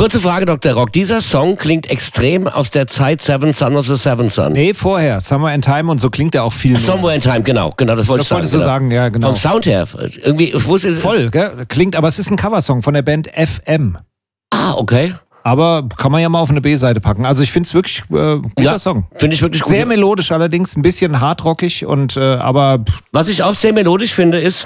Kurze Frage, Dr. Rock. Dieser Song klingt extrem aus der Zeit Seventh Son of the Seventh Son. Nee, vorher. Somewhere in Time und so klingt er auch viel mehr. Somewhere in Time, genau, das wollte ich sagen. Das wolltest du sagen, ja, genau. Vom Sound her. Irgendwie, ich wusste, voll, gell? Klingt, aber es ist ein Coversong von der Band FM. Ah, okay. Aber kann man ja mal auf eine B-Seite packen. Also ich finde es wirklich guter Song. Finde ich wirklich gut. Sehr melodisch allerdings, ein bisschen hardrockig und aber... Was ich auch sehr melodisch finde ist,